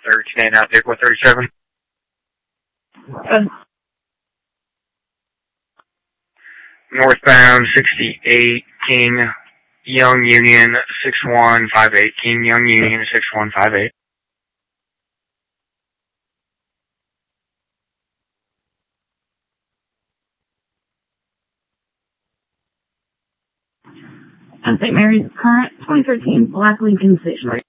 13 out there, 37. Northbound 68, King, Young Union 6158, King, Young Union 6158. And St. Mary's current 2013 Black Lincoln Station.